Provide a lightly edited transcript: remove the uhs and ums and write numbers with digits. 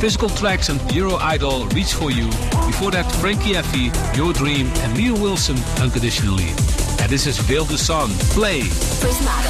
Physical Tracks and Euro Idol, Reach For You. Before that, Frankie Effie, Your Dream, and Leo Wilson, Unconditionally. And this is Veil the Sun, Play. Prismatic.